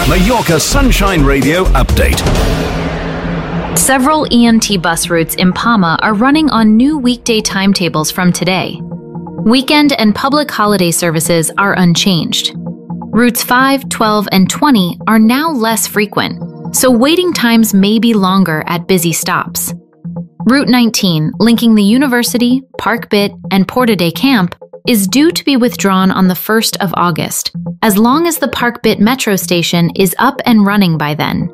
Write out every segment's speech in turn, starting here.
Mallorca Sunshine Radio update. Several EMT bus routes in Palma are running on new weekday timetables from today. Weekend and public holiday services are unchanged. Routes 5, 12, and 20 are now less frequent, so waiting times may be longer at busy stops. Route 19, linking the University, Park Bit, and Porta de Camp, is due to be withdrawn on the 1st of August, as long as the Park Bit metro station is up and running by then.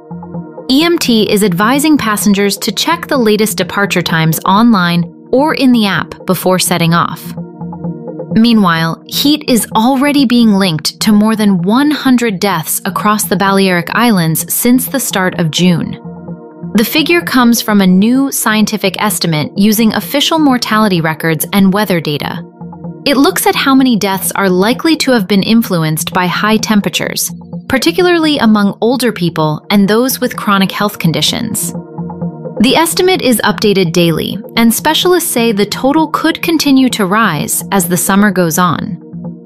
EMT is advising passengers to check the latest departure times online or in the app before setting off. Meanwhile, heat is already being linked to more than 100 deaths across the Balearic Islands since the start of June. The figure comes from a new scientific estimate using official mortality records and weather data. It looks at how many deaths are likely to have been influenced by high temperatures, particularly among older people and those with chronic health conditions. The estimate is updated daily, and specialists say the total could continue to rise as the summer goes on.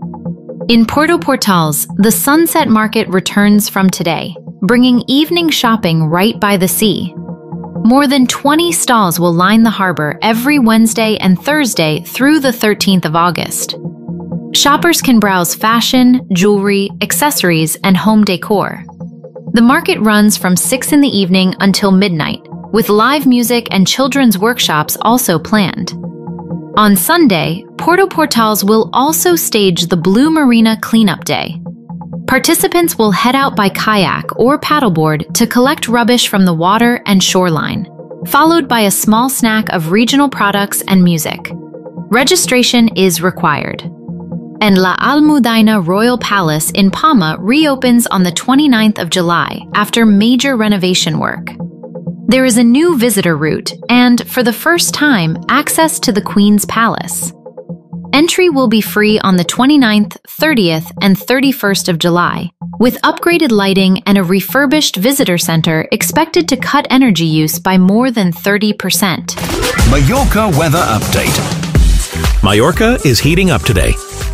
In Puerto Portals, the Sunset Market returns from today, bringing evening shopping right by the sea. More than 20 stalls will line the harbor every Wednesday and Thursday through the 13th of August. Shoppers can browse fashion, jewelry, accessories, and home decor. The market runs from 6 in the evening until midnight, with live music and children's workshops also planned. On Sunday, Puerto Portals will also stage the Blue Marina Cleanup Day. Participants will head out by kayak or paddleboard to collect rubbish from the water and shoreline, followed by a small snack of regional products and music. Registration is required. And La Almudaina Royal Palace in Palma reopens on the 29th of July after major renovation work. There is a new visitor route and, for the first time, access to the Queen's Palace. Entry will be free on the 29th, 30th, and 31st of July, with upgraded lighting and a refurbished visitor center expected to cut energy use by more than 30%. Mallorca weather update. Mallorca is heating up today.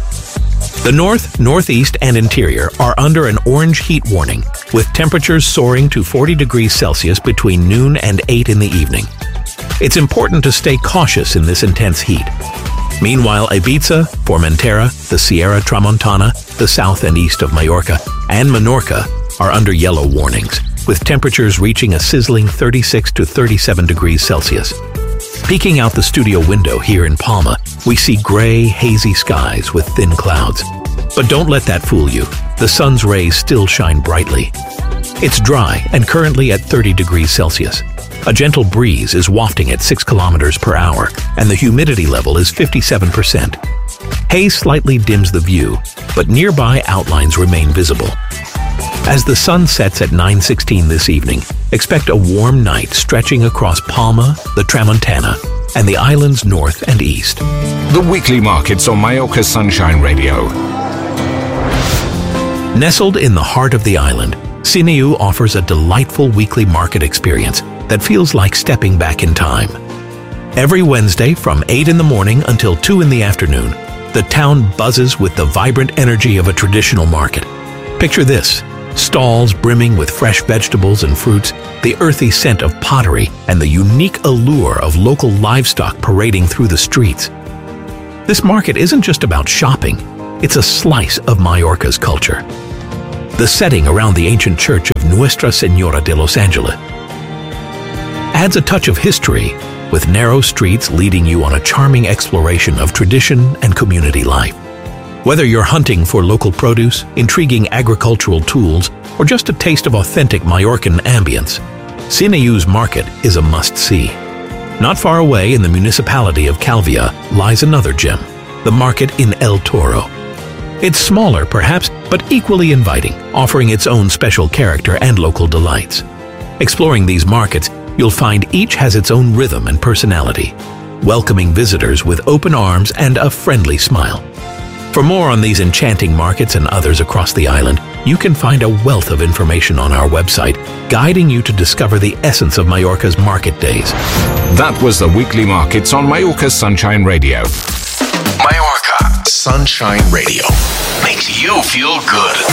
The north, northeast, and interior are under an orange heat warning, with temperatures soaring to 40 degrees Celsius between noon and 8 in the evening. It's important to stay cautious in this intense heat. Meanwhile, Ibiza, Formentera, the Sierra Tramontana, the south and east of Mallorca, and Menorca are under yellow warnings, with temperatures reaching a sizzling 36 to 37 degrees Celsius. Peeking out the studio window here in Palma, we see gray, hazy skies with thin clouds. But don't let that fool you. The sun's rays still shine brightly. It's dry and currently at 30 degrees Celsius. A gentle breeze is wafting at 6 kilometers per hour, and the humidity level is 57%. Haze slightly dims the view, but nearby outlines remain visible. As the sun sets at 9:16 this evening, expect a warm night stretching across Palma, the Tramontana, and the island's north and east. The weekly markets on Mallorca Sunshine Radio. Nestled in the heart of the island, Sineu offers a delightful weekly market experience that feels like stepping back in time. Every Wednesday from 8 in the morning until 2 in the afternoon, the town buzzes with the vibrant energy of a traditional market. Picture this: stalls brimming with fresh vegetables and fruits, the earthy scent of pottery, and the unique allure of local livestock parading through the streets. This market isn't just about shopping, it's a slice of Mallorca's culture. The setting around the ancient church of Nuestra Señora de los Ángeles adds a touch of history, with narrow streets leading you on a charming exploration of tradition and community life. Whether you're hunting for local produce, intriguing agricultural tools, or just a taste of authentic Mallorcan ambience, Sineu's market is a must-see. Not far away in the municipality of Calvia lies another gem, the market in El Toro. It's smaller, perhaps, but equally inviting, offering its own special character and local delights. Exploring these markets, you'll find each has its own rhythm and personality, welcoming visitors with open arms and a friendly smile. For more on these enchanting markets and others across the island, you can find a wealth of information on our website, guiding you to discover the essence of Mallorca's market days. That was the weekly markets on Mallorca Sunshine Radio. Mallorca Sunshine Radio makes you feel good.